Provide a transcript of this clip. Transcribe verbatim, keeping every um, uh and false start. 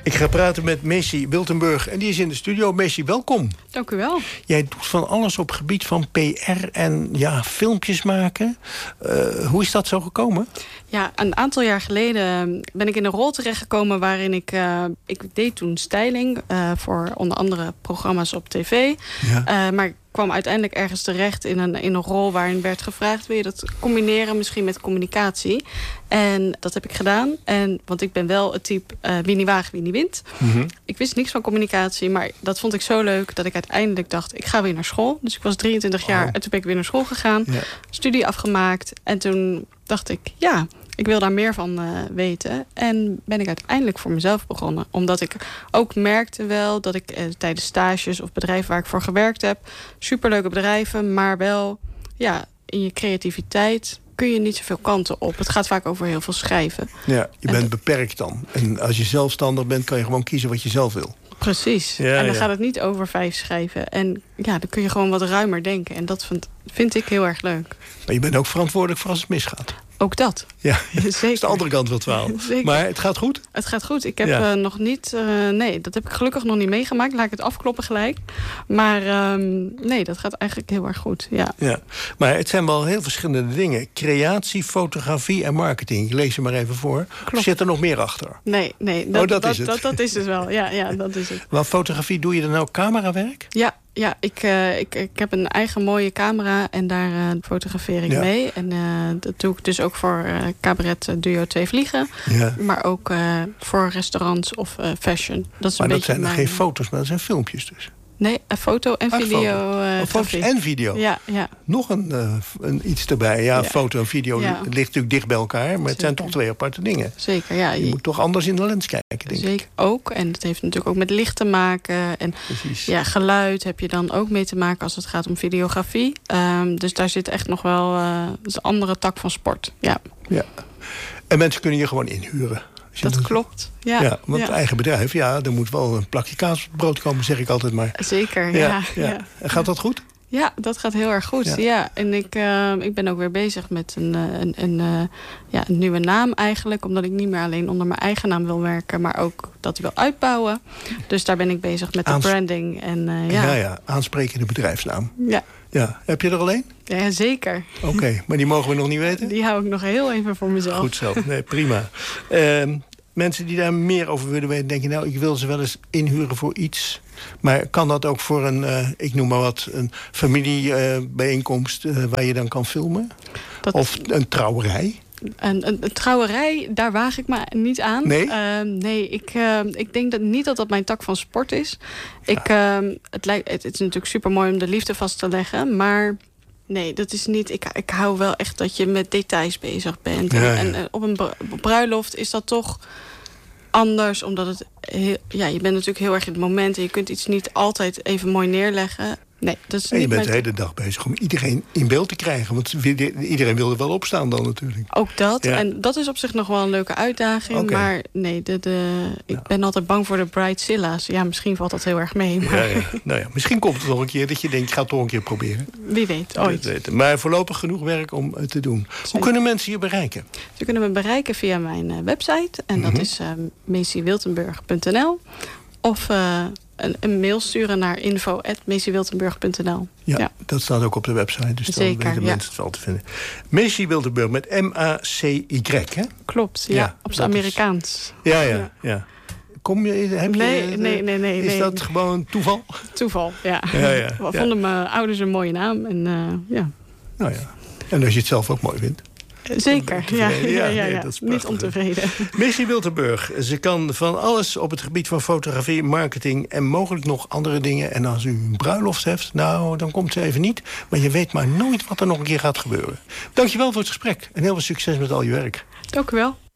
Ik ga praten met Macy Wiltenburg en die is in de studio. Macy, welkom. Dank u wel. Jij doet van alles op gebied van P R en ja, filmpjes maken. Uh, hoe is dat zo gekomen? Ja, een aantal jaar geleden ben ik in een rol terechtgekomen waarin ik... Uh, ik deed toen styling uh, voor onder andere programma's op tv. Ja. Uh, maar ik kwam uiteindelijk ergens terecht in een, in een rol waarin werd gevraagd... wil je dat combineren misschien met communicatie? En dat heb ik gedaan. En, want ik ben wel het type uh, wie niet waagt, wie niet wint. Mm-hmm. Ik wist niks van communicatie, maar dat vond ik zo leuk... dat ik uiteindelijk dacht, ik ga weer naar school. Dus ik was drieëntwintig jaar en toen ben ik weer naar school gegaan. Ja. Studie afgemaakt. En toen dacht ik, ja... ik wil daar meer van uh, weten. En ben ik uiteindelijk voor mezelf begonnen. Omdat ik ook merkte wel dat ik uh, tijdens stages of bedrijven waar ik voor gewerkt heb... superleuke bedrijven, maar wel ja, in je creativiteit kun je niet zoveel kanten op. Het gaat vaak over heel veel schrijven. Ja, je bent en beperkt dan. En als je zelfstandig bent, kan je gewoon kiezen wat je zelf wil. Precies. Ja, en dan ja. gaat het niet over vijf schrijven. En ja, dan kun je gewoon wat ruimer denken. En dat vind, vind ik heel erg leuk. Maar je bent ook verantwoordelijk voor als het misgaat. Ook dat. Ja, dat is de andere kant van het verhaal. Maar het gaat goed? Het gaat goed. Ik heb ja. uh, nog niet... Uh, nee, dat heb ik gelukkig nog niet meegemaakt. Laat ik het afkloppen gelijk. Maar um, nee, dat gaat eigenlijk heel erg goed. Ja. Ja. Maar het zijn wel heel verschillende dingen. Creatie, fotografie en marketing. Ik lees ze maar even voor. Klopt. Zit er nog meer achter? Nee, nee. Dat, oh, dat, dat is het. Dat, dat is het wel. Ja, ja, dat is het. Wat fotografie, doe je dan ook camerawerk? Ja. Ja, ik, uh, ik, ik heb een eigen mooie camera en daar uh, fotografeer ik ja. mee. En uh, dat doe ik dus ook voor uh, cabaret duo Twee Vliegen. Ja. Maar ook uh, voor restaurants of uh, fashion. Dat is maar een dat beetje zijn mijn... geen foto's, maar dat zijn filmpjes dus. Nee, een foto en Ach, video. Foto. Uh, oh, foto's en video? Ja, ja. Nog een, uh, een iets erbij. Ja, ja. Foto en video ja. het ligt natuurlijk dicht bij elkaar. Maar Zeker. Het zijn toch twee aparte dingen. Zeker, ja. Je, je moet toch anders in de lens kijken, denk Zeker ik. ook. En het heeft natuurlijk ook met licht te maken. En Precies. ja, geluid heb je dan ook mee te maken als het gaat om videografie. Um, dus daar zit echt nog wel uh, een andere tak van sport. Ja. Ja. En mensen kunnen je gewoon inhuren. Dat doet. Klopt, ja. ja want ja. eigen bedrijf, ja, er moet wel een plakje kaas op het brood komen, zeg ik altijd maar. Zeker, ja. ja, ja. ja. En gaat dat goed? Ja, dat gaat heel erg goed. Ja. Ja. En ik, uh, ik ben ook weer bezig met een, een, een, uh, ja, een nieuwe naam eigenlijk. Omdat ik niet meer alleen onder mijn eigen naam wil werken, maar ook dat wil uitbouwen. Dus daar ben ik bezig met Aans... de branding. En, uh, ja. ja, ja, aansprekende bedrijfsnaam. Ja. Ja. Heb je er alleen? Ja, zeker. Oké, okay, maar die mogen we nog niet weten? Die hou ik nog heel even voor mezelf. Goed zo, nee, prima. Uh, mensen die daar meer over willen weten, denken, nou, ik wil ze wel eens inhuren voor iets. Maar kan dat ook voor een, uh, ik noem maar wat, een familiebijeenkomst uh, uh, waar je dan kan filmen? Dat... Of een trouwerij? Een, een, een trouwerij, daar waag ik me niet aan. Nee? Uh, nee, ik, uh, ik denk dat niet dat dat mijn tak van sport is. Ik, ja. uh, het, lijkt, het, het is natuurlijk super mooi om de liefde vast te leggen, maar... Nee, dat is niet... Ik, ik hou wel echt dat je met details bezig bent. Ja, ja. En, en op een bruiloft is dat toch anders. Omdat het... Heel, ja, je bent natuurlijk heel erg in het moment. En je kunt iets niet altijd even mooi neerleggen. Nee, dat is en je niet bent mijn... de hele dag bezig om iedereen in beeld te krijgen. Want iedereen wil er wel opstaan dan natuurlijk. Ook dat. Ja. En dat is op zich nog wel een leuke uitdaging. Okay. Maar nee, de, de, ik ja. ben altijd bang voor de bridezilla's. Ja, misschien valt dat heel erg mee. Maar... Ja, ja. Nou ja, misschien komt het nog een keer dat je denkt, ik ga het toch een keer proberen. Wie weet, ooit. Weet. Maar voorlopig genoeg werk om het te doen. Zeker. Hoe kunnen mensen je bereiken? Ze kunnen me bereiken via mijn uh, website. En mm-hmm. dat is uh, macy wiltenburg punt n l. Of... Uh, Een, een mail sturen naar info at macy wiltenburg punt n l. Ja, ja, dat staat ook op de website. Dus Zeker, dan weten ja. mensen het wel te vinden. Macy Wiltenburg met M A C Y, hè? Klopt, ja. ja op zijn Amerikaans. Is... Ja, ja, ja. Kom je, heb nee, je, nee, nee, nee. Is nee. dat gewoon toeval? Toeval, ja. ja, ja We ja. vonden mijn ouders een mooie naam. En, uh, ja. Nou ja. En als je het zelf ook mooi vindt. Zeker, ja, ja, ja, ja, nee, ja. Niet ontevreden. Macy Wiltenburg, ze kan van alles op het gebied van fotografie, marketing en mogelijk nog andere dingen. En als u een bruiloft heeft, nou, dan komt ze even niet. Maar je weet maar nooit wat er nog een keer gaat gebeuren. Dankjewel voor het gesprek en heel veel succes met al je werk. Dank u wel.